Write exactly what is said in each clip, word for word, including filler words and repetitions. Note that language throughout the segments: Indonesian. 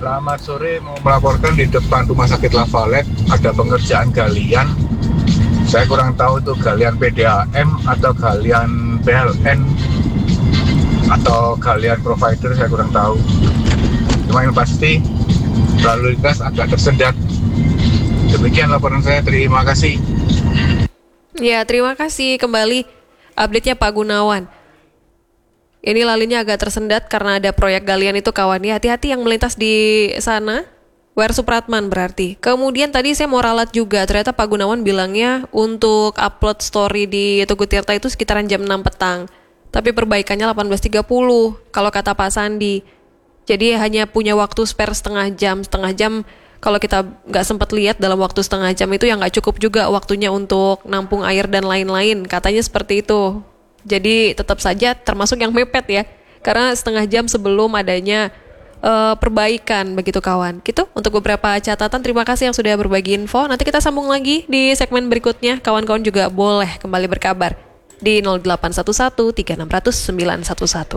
Selamat sore, mau melaporkan di depan Rumah Sakit Lavalet ada pengerjaan galian. Saya kurang tahu itu galian P D A M atau galian P L N atau galian provider, saya kurang tahu. Cuma yang pasti lalu lintas agak tersendat. Demikian laporan saya, terima kasih. Ya, terima kasih kembali update-nya Pak Gunawan. Ini lalunya agak tersendat karena ada proyek galian itu kawan. Ya, hati-hati yang melintas di sana. Wer Supratman berarti. Kemudian tadi saya mau ralat juga. Ternyata Pak Gunawan bilangnya untuk upload story di Tugu Tirta itu sekitaran jam enam petang. Tapi perbaikannya delapan belas tiga puluh kalau kata Pak Sandi. Jadi hanya punya waktu spare setengah jam. Setengah jam kalau kita nggak sempat lihat dalam waktu setengah jam itu ya nggak cukup juga waktunya untuk nampung air dan lain-lain. Katanya seperti itu. Jadi tetap saja termasuk yang mepet ya. Karena setengah jam sebelum adanya uh, perbaikan begitu kawan. Gitu untuk beberapa catatan. Terima kasih yang sudah berbagi info. Nanti kita sambung lagi di segmen berikutnya. Kawan-kawan juga boleh kembali berkabar di nol delapan satu satu tiga enam nol nol sembilan satu satu.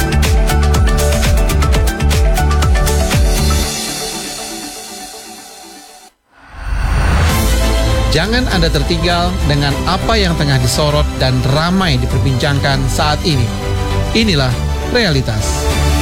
Jangan Anda tertinggal dengan apa yang tengah disorot dan ramai diperbincangkan saat ini. Inilah realitas.